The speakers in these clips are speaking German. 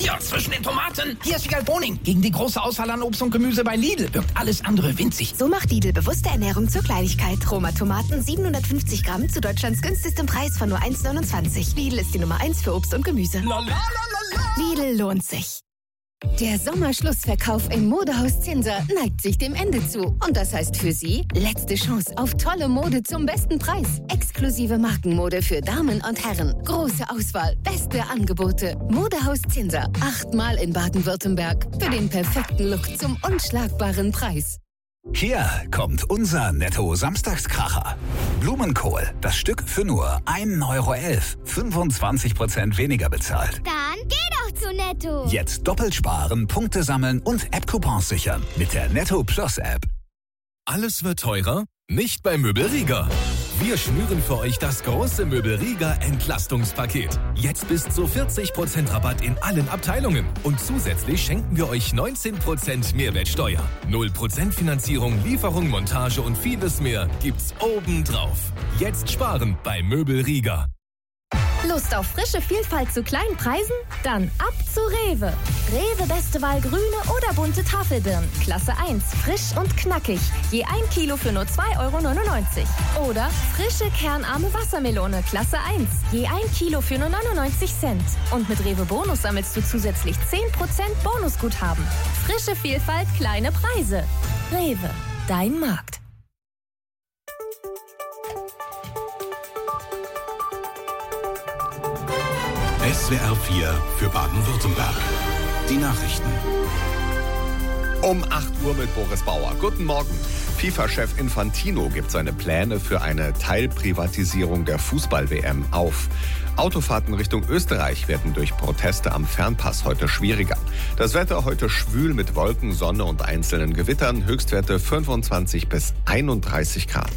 Hier, zwischen den Tomaten. Hier ist Wiegald Boning. Gegen die große Auswahl an Obst und Gemüse bei Lidl wirkt alles andere winzig. So macht Lidl bewusste Ernährung zur Kleinigkeit. Roma Tomaten 750 Gramm zu Deutschlands günstigstem Preis von nur 1,29. Lidl ist die Nummer 1 für Obst und Gemüse. Lidl lohnt sich. Der Sommerschlussverkauf im Modehaus Zinser neigt sich dem Ende zu. Und das heißt für Sie, letzte Chance auf tolle Mode zum besten Preis. Exklusive Markenmode für Damen und Herren. Große Auswahl, beste Angebote. Modehaus Zinser, 8-mal in Baden-Württemberg. Für den perfekten Look zum unschlagbaren Preis. Hier kommt unser Netto-Samstagskracher. Blumenkohl, das Stück für nur 1,11 €. 25% weniger bezahlt. Dann geh doch zu Netto. Jetzt doppelt sparen, Punkte sammeln und App-Coupons sichern mit der Netto Plus App. Alles wird teurer? Nicht bei Möbel Rieger. Wir schnüren für euch das große Möbel Rieger Entlastungspaket. Jetzt bis zu 40% Rabatt in allen Abteilungen. Und zusätzlich schenken wir euch 19% Mehrwertsteuer. 0% Finanzierung, Lieferung, Montage und vieles mehr gibt's obendrauf. Jetzt sparen bei Möbel Rieger. Lust auf frische Vielfalt zu kleinen Preisen? Dann ab zu Rewe. Rewe beste Wahl grüne oder bunte Tafelbirnen. Klasse 1, frisch und knackig. Je 1 Kilo für nur 2,99 €. Oder frische kernarme Wassermelone. Klasse 1. Je 1 Kilo für nur 99 Cent. Und mit Rewe Bonus sammelst du zusätzlich 10% Bonusguthaben. Frische Vielfalt, kleine Preise. Rewe, dein Markt. SWR 4 für Baden-Württemberg. Die Nachrichten. Um 8 Uhr mit Boris Bauer. Guten Morgen. FIFA-Chef Infantino gibt seine Pläne für eine Teilprivatisierung der Fußball-WM auf. Autofahrten Richtung Österreich werden durch Proteste am Fernpass heute schwieriger. Das Wetter heute schwül mit Wolken, Sonne und einzelnen Gewittern. Höchstwerte 25 bis 31 Grad.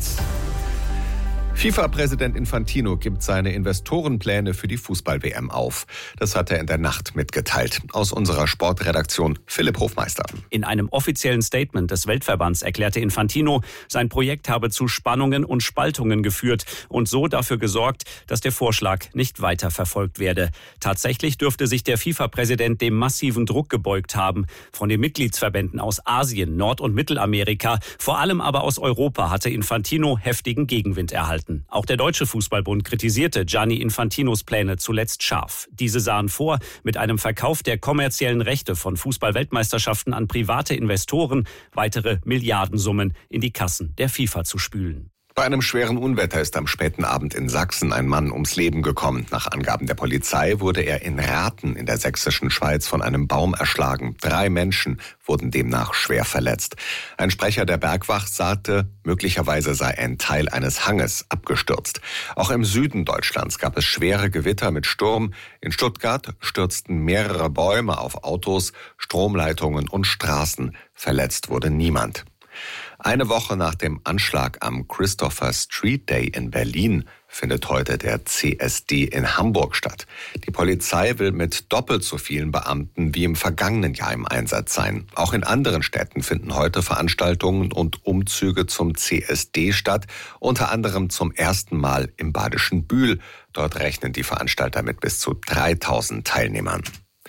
FIFA-Präsident Infantino gibt seine Investorenpläne für die Fußball-WM auf. Das hat er in der Nacht mitgeteilt. Aus unserer Sportredaktion Philipp Hofmeister. In einem offiziellen Statement des Weltverbands erklärte Infantino, sein Projekt habe zu Spannungen und Spaltungen geführt und so dafür gesorgt, dass der Vorschlag nicht weiter verfolgt werde. Tatsächlich dürfte sich der FIFA-Präsident dem massiven Druck gebeugt haben. Von den Mitgliedsverbänden aus Asien, Nord- und Mittelamerika, vor allem aber aus Europa hatte Infantino heftigen Gegenwind erhalten. Auch der Deutsche Fußballbund kritisierte Gianni Infantinos Pläne zuletzt scharf. Diese sahen vor, mit einem Verkauf der kommerziellen Rechte von Fußball-Weltmeisterschaften an private Investoren weitere Milliardensummen in die Kassen der FIFA zu spülen. Bei einem schweren Unwetter ist am späten Abend in Sachsen ein Mann ums Leben gekommen. Nach Angaben der Polizei wurde er in Rathen in der sächsischen Schweiz von einem Baum erschlagen. 3 Menschen wurden demnach schwer verletzt. Ein Sprecher der Bergwacht sagte, möglicherweise sei ein Teil eines Hanges abgestürzt. Auch im Süden Deutschlands gab es schwere Gewitter mit Sturm. In Stuttgart stürzten mehrere Bäume auf Autos, Stromleitungen und Straßen. Verletzt wurde niemand. Eine Woche nach dem Anschlag am Christopher Street Day in Berlin findet heute der CSD in Hamburg statt. Die Polizei will mit doppelt so vielen Beamten wie im vergangenen Jahr im Einsatz sein. Auch in anderen Städten finden heute Veranstaltungen und Umzüge zum CSD statt, unter anderem zum ersten Mal im badischen Bühl. Dort rechnen die Veranstalter mit bis zu 3000 Teilnehmern.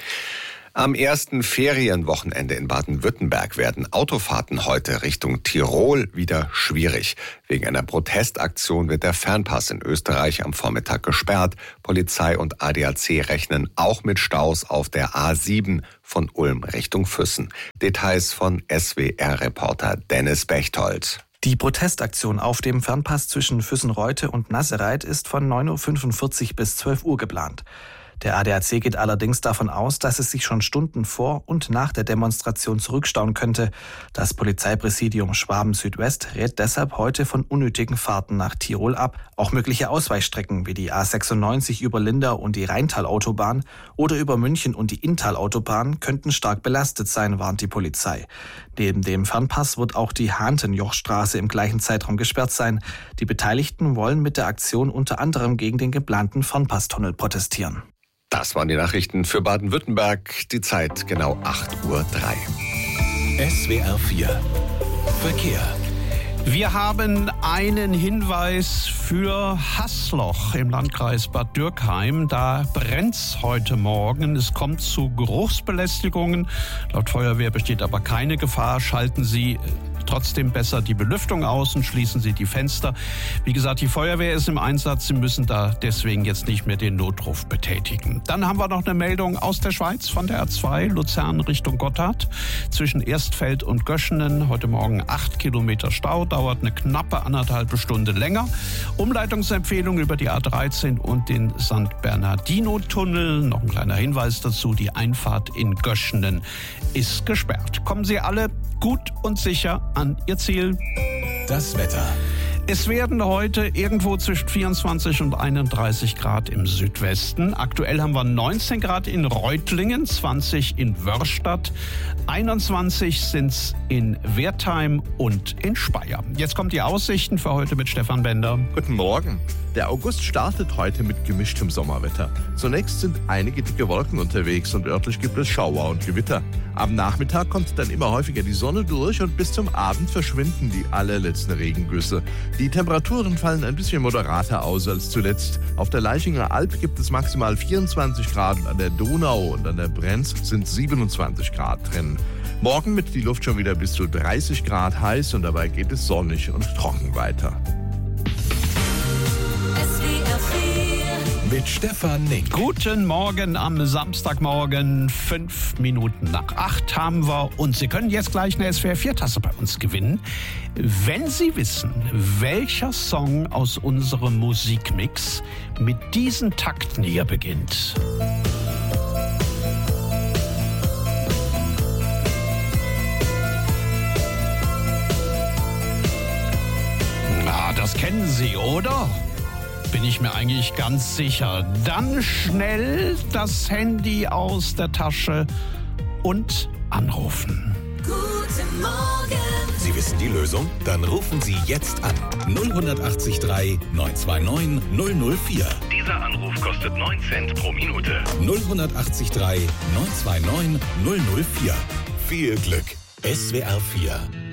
Am ersten Ferienwochenende in Baden-Württemberg werden Autofahrten heute Richtung Tirol wieder schwierig. Wegen einer Protestaktion wird der Fernpass in Österreich am Vormittag gesperrt. Polizei und ADAC rechnen auch mit Staus auf der A7 von Ulm Richtung Füssen. Details von SWR-Reporter Dennis Bechtold. Die Protestaktion auf dem Fernpass zwischen Füssen-Reute und Nassereit ist von 9:45 Uhr bis 12 Uhr geplant. Der ADAC geht allerdings davon aus, dass es sich schon Stunden vor und nach der Demonstration zurückstauen könnte. Das Polizeipräsidium Schwaben-Südwest rät deshalb heute von unnötigen Fahrten nach Tirol ab. Auch mögliche Ausweichstrecken wie die A96 über Lindau und die Rheintalautobahn oder über München und die Inntalautobahn könnten stark belastet sein, warnt die Polizei. Neben dem Fernpass wird auch die Hahntenjochstraße im gleichen Zeitraum gesperrt sein. Die Beteiligten wollen mit der Aktion unter anderem gegen den geplanten Fernpasstunnel protestieren. Das waren die Nachrichten für Baden-Württemberg. Die Zeit genau 8:03 Uhr. SWR 4 Verkehr. Wir haben einen Hinweis für Haßloch im Landkreis Bad Dürkheim. Da brennt's heute Morgen. Es kommt zu Geruchsbelästigungen. Laut Feuerwehr besteht aber keine Gefahr. Schalten Sie trotzdem besser die Belüftung aus und schließen Sie die Fenster. Wie gesagt, die Feuerwehr ist im Einsatz. Sie müssen da deswegen jetzt nicht mehr den Notruf betätigen. Dann haben wir noch eine Meldung aus der Schweiz von der A2 Luzern Richtung Gotthard. Zwischen Erstfeld und Göschenen heute Morgen 8 Kilometer Stau. Dauert eine knappe 1,5 Stunde länger. Umleitungsempfehlung über die A13 und den St. Bernardino-Tunnel. Noch ein kleiner Hinweis dazu. Die Einfahrt in Göschenen ist gesperrt. Kommen Sie alle gut und sicher an Ihr Ziel. Das Wetter. Es werden heute irgendwo zwischen 24 und 31 Grad im Südwesten. Aktuell haben wir 19 Grad in Reutlingen, 20 in Wörrstadt, 21 sind es in Wertheim und in Speyer. Jetzt kommt die Aussichten für heute mit Stefan Bender. Guten Morgen. Der August startet heute mit gemischtem Sommerwetter. Zunächst sind einige dicke Wolken unterwegs und örtlich gibt es Schauer und Gewitter. Am Nachmittag kommt dann immer häufiger die Sonne durch und bis zum Abend verschwinden die allerletzten Regengüsse. Die Temperaturen fallen ein bisschen moderater aus als zuletzt. Auf der Laichinger Alb gibt es maximal 24 Grad und an der Donau und an der Brenz sind 27 Grad drin. Morgen wird die Luft schon wieder bis zu 30 Grad heiß und dabei geht es sonnig und trocken weiter. Mit Stefan Nink. Guten Morgen am Samstagmorgen, 5 Minuten nach 8 haben wir. Und Sie können jetzt gleich eine SWR 4-Tasse bei uns gewinnen, wenn Sie wissen, welcher Song aus unserem Musikmix mit diesen Takten hier beginnt. Na, das kennen Sie, oder? Bin ich mir eigentlich ganz sicher. Dann schnell das Handy aus der Tasche und anrufen. Guten Morgen. Sie wissen die Lösung? Dann rufen Sie jetzt an. 0183 929 004. Dieser Anruf kostet 9 Cent pro Minute. 0183 929 004. Viel Glück. SWR 4